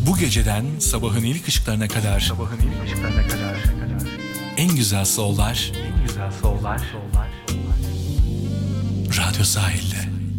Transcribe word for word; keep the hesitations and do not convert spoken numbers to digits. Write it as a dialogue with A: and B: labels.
A: Bu geceden sabahın ilk ışıklarına kadar
B: Sabahın ilk ışıklarına kadar
A: en güzel soul'lar
B: en güzel soul'lar
A: Radyo Sahil'de.